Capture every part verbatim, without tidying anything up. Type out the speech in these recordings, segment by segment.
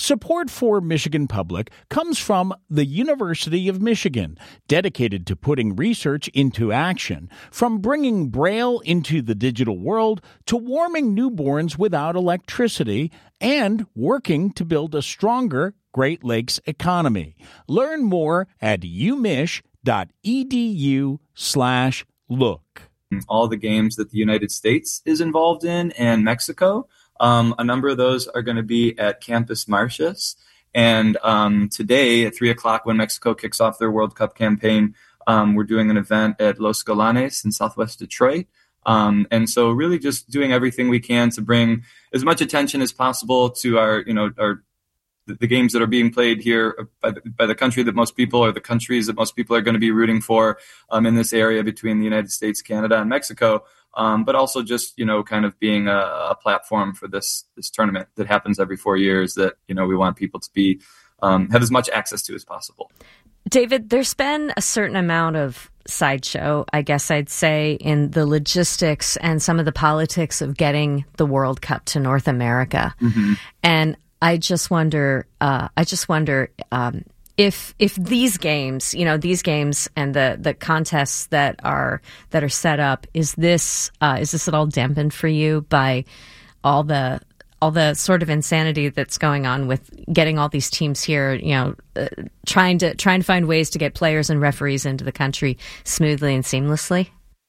Support for Michigan Public comes from the University of Michigan, dedicated to putting research into action, from bringing Braille into the digital world to warming newborns without electricity, and working to build a stronger Great Lakes economy. Learn more at umich.edu slash look. All the games that the United States is involved in and Mexico. Um, a number of those are going to be at Campus Martius. And um, today at three o'clock when Mexico kicks off their World Cup campaign, um, we're doing an event at Los Galanes in Southwest Detroit. Um, and so really just doing everything we can to bring as much attention as possible to our, you know, our the, the games that are being played here by the, by the country that most people or the countries that most people are going to be rooting for um, in this area between the United States, Canada, and Mexico. Um, but also just, you know, kind of being a, a platform for this this tournament that happens every four years that, you know, we want people to be um, have as much access to as possible. David, there's been a certain amount of sideshow, I guess I'd say, in the logistics and some of the politics of getting the World Cup to North America. Mm-hmm. And I just wonder, uh, I just wonder um, if if these games, you know, these games and the, the contests that are that are set up, is this uh, is this at all dampened for you by all the all the sort of insanity that's going on with getting all these teams here, you know, uh, trying to trying to find ways to get players and referees into the country smoothly and seamlessly?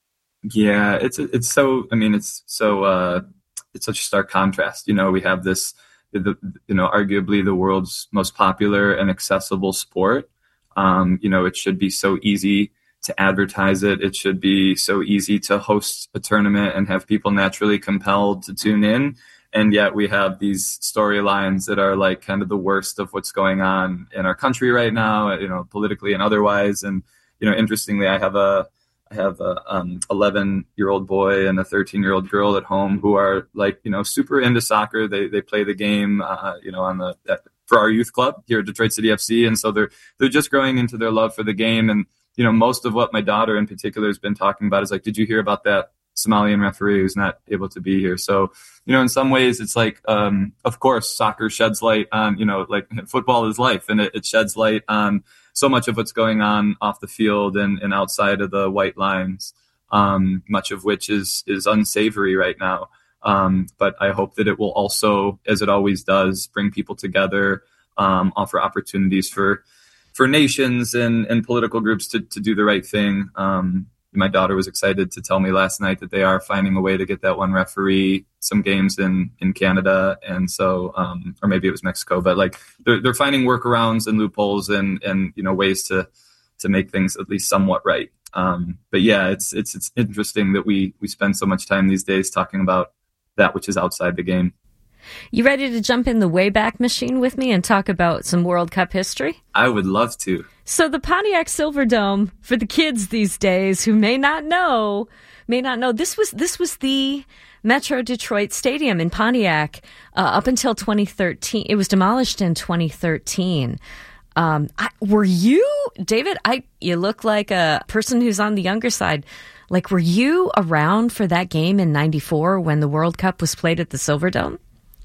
Yeah, it's it's so. I mean, it's so uh, it's such a stark contrast. You know, we have this, the, you know, arguably the world's most popular and accessible sport. Um, you know, it should be so easy to advertise it. It should be so easy to host a tournament and have people naturally compelled to tune in. And yet we have these storylines that are like kind of the worst of what's going on in our country right now, you know, politically and otherwise. And, you know, interestingly, I have a, I have a um, eleven year old boy and a thirteen year old girl at home who are like, you know, super into soccer. They, they play the game, uh, you know, on the, at, for our youth club here at Detroit City F C. And so they're, they're just growing into their love for the game. And, you know, most of what my daughter in particular has been talking about is like, did you hear about that Somalian referee who's not able to be here? So, you know, in some ways it's like, um, of course, soccer sheds light on, you know, like football is life, and it, it sheds light on so much of what's going on off the field and, and outside of the white lines, um, much of which is, is unsavory right now. Um, but I hope that it will also, as it always does, bring people together, um, offer opportunities for, for nations and, and political groups to, to do the right thing. Um, My daughter was excited to tell me last night that they are finding a way to get that one referee some games in, in Canada. And so, um, or maybe it was Mexico, but like they're, they're finding workarounds and loopholes and, and, you know, ways to, to make things at least somewhat right. Um, but yeah, it's, it's, it's interesting that we, we spend so much time these days talking about that which is outside the game. You ready to jump in the Wayback Machine with me and talk about some World Cup history? I would love to. So the Pontiac Silverdome, for the kids these days who may not know, may not know, this was this was the Metro Detroit Stadium in Pontiac uh, up until twenty thirteen. It was demolished in twenty thirteen. Um, I, were you, David? I you look like a person who's on the younger side. Like, were you around for that game in ninety-four when the World Cup was played at the Silverdome?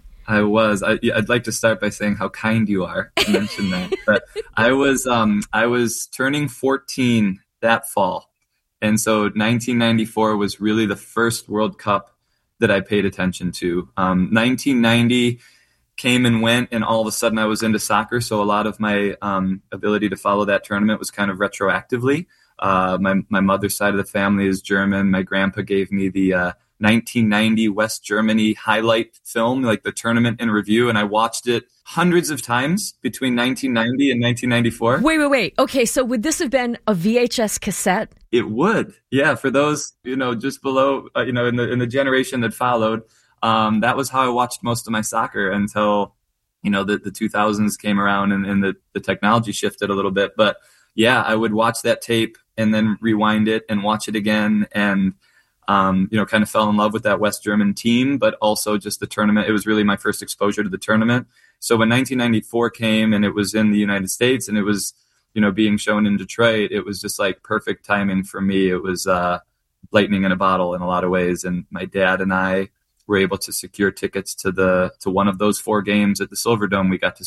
I was. I, I'd like to start by saying how kind you are to mention that. But I was. Um, I was turning fourteen that fall, and so nineteen ninety-four was really the first World Cup that I paid attention to. Um, nineteen ninety came and went, and all of a sudden I was into soccer. So a lot of my um, ability to follow that tournament was kind of retroactively. Uh, my my mother's side of the family is German. My grandpa gave me the Uh, nineteen ninety West Germany highlight film, like the tournament in review, and I watched it hundreds of times between nineteen ninety and nineteen ninety-four. Wait, wait, wait. Okay, so would this have been a V H S cassette? It would, yeah. For those, you know, just below, uh, you know, in the in the generation that followed, um, that was how I watched most of my soccer until, you know, the, the two thousands came around and, and the, the technology shifted a little bit. But yeah, I would watch that tape and then rewind it and watch it again, and Um, you know, kind of fell in love with that West German team, but also just the tournament. It was really my first exposure to the tournament. So when nineteen ninety-four came and it was in the United States and it was, you know, being shown in Detroit, it was just like perfect timing for me. It was uh, lightning in a bottle in a lot of ways. And my dad and I were able to secure tickets to the to one of those four games at the Silverdome. We got to